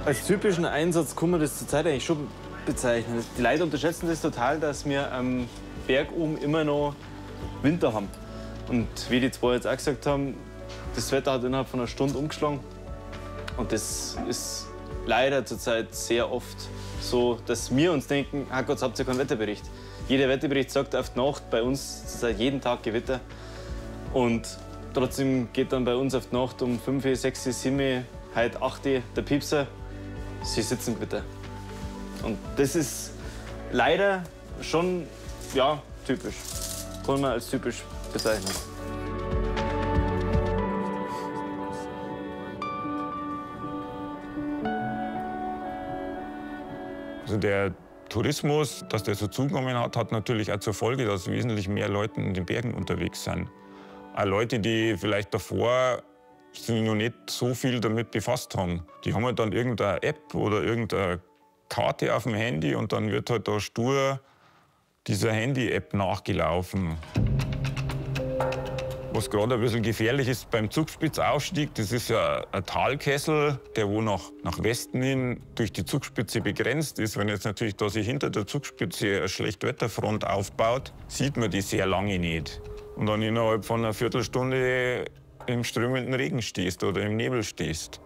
Als typischen Einsatz kann man das zurzeit eigentlich schon bezeichnen. Die Leute unterschätzen das total, dass wir am Berg oben immer noch Winter haben. Und wie die zwei jetzt auch gesagt haben, das Wetter hat innerhalb von einer Stunde umgeschlagen. Und das ist leider zurzeit sehr oft so, dass wir uns denken, ah Gott, habt ihr keinen Wetterbericht. Jeder Wetterbericht sagt auf die Nacht, bei uns zurzeit jeden Tag Gewitter. Und trotzdem geht dann bei uns auf die Nacht um 5, 6, 7, heute 8 der Piepser, sie sitzen im Gewitter. Und das ist leider schon, ja, typisch. Kann man als typisch bezeichnen. Also der Tourismus, dass der so zugenommen hat, hat natürlich auch zur Folge, dass wesentlich mehr Leute in den Bergen unterwegs sind. Auch Leute, die vielleicht davor sich noch nicht so viel damit befasst haben. Die haben halt dann irgendeine App oder irgendeine Karte auf dem Handy und dann wird halt da stur dieser Handy-App nachgelaufen. Was gerade ein bisschen gefährlich ist beim Zugspitzaufstieg, das ist ja ein Talkessel, der wo nach Westen hin durch die Zugspitze begrenzt ist. Wenn jetzt natürlich da sich hinter der Zugspitze eine Schlechtwetterfront aufbaut, sieht man die sehr lange nicht. Und dann innerhalb von einer Viertelstunde im strömenden Regen stehst oder im Nebel stehst.